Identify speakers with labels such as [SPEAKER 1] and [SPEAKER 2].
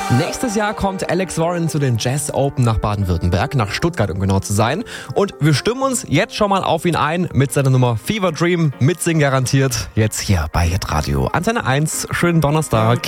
[SPEAKER 1] Nächstes Jahr kommt Alex Warren zu den Jazz Open nach Baden-Württemberg, nach Stuttgart, um genau zu sein. Und wir stimmen uns jetzt schon mal auf ihn ein mit seiner Nummer Fever Dream, mitsingen garantiert, jetzt hier bei Hitradio. Antenne 1, schönen Donnerstag.